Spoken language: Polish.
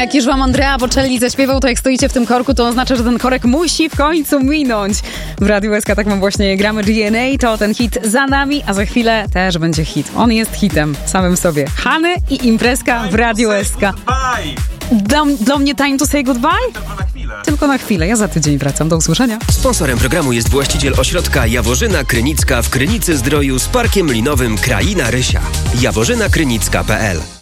Jak już wam Andrea Bocelli zaśpiewał, to jak stoicie w tym korku, to oznacza, że ten korek musi w końcu minąć. W Radiu SK tak wam właśnie gramy DNA, to ten hit za nami, a za chwilę też będzie hit. On jest hitem samym sobie. Hany i imprezka w Radiu SK. Do mnie time to say goodbye? Tylko na chwilę. Tylko na chwilę. Ja za tydzień wracam. Do usłyszenia. Sponsorem programu jest właściciel ośrodka Jaworzyna Krynicka w Krynicy Zdroju z Parkiem Linowym Kraina Rysia. jaworzynakrynicka.pl